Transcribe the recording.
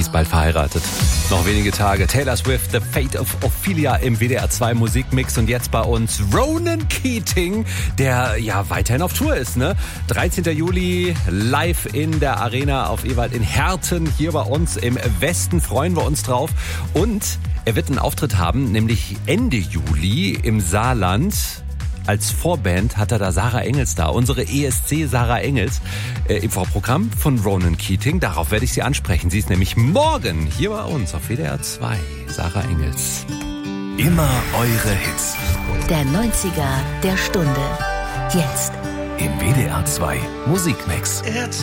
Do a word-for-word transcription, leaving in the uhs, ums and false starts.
ist bald verheiratet. Noch wenige Tage. Taylor Swift, The Fate of Ophelia im W D R zwei Musikmix. Und jetzt bei uns Ronan Keating, der ja weiterhin auf Tour ist. Ne? dreizehnten Juli live in der Arena auf Ewald in Herten. Hier bei uns im Westen freuen wir uns drauf. Und er wird einen Auftritt haben, nämlich Ende Juli im Saarland. Als Vorband hat er da Sarah Engels da, unsere E S C Sarah Engels, äh, im Vorprogramm von Ronan Keating. Darauf werde ich sie ansprechen. Sie ist nämlich morgen hier bei uns auf W D R zwei. Sarah Engels. Immer eure Hits. Der neunziger der Stunde. Jetzt. Im W D R zwei Musikmix. It's